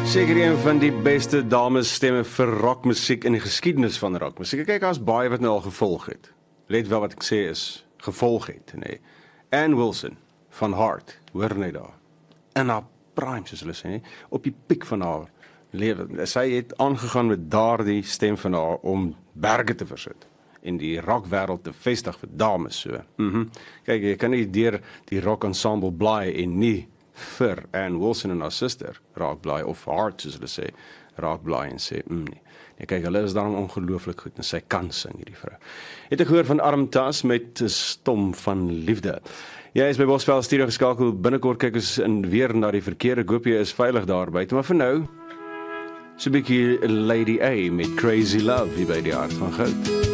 Seker een van die beste damesstemme vir rockmusiek in die geskiedenis van rockmusiek. Kyk, daar's baie wat nou al gevolg het. Let wel wat ek sê is gevolg het, nee. Ann Wilson van Heart, hoor net daar. In haar prime, soos hulle sê, nee, op die piek van haar lewe. Sy het aangegaan met daardie stem van haar om berge te versit en die rockwêreld te vestig vir dames so. Kyk, jy kan nie deur die rock ensemble bly en nie vir Ann Wilson en haar suster raak bly, of Heart, soos hulle sê, raak bly en sê, nie. Nee, kyk, hulle is daarom ongelooflik goed en sy kan sing, hierdie vrou. Het ek gehoor van Armtas met Stom van Liefde. Jy is by Bosveld Studio geskakel, binnekort kyk ons weer na die verkeer, ek hoop jy is veilig daar buite, maar vir nou, so 'n bietjie Lady A met Crazy Love hier by die Hart van Goud.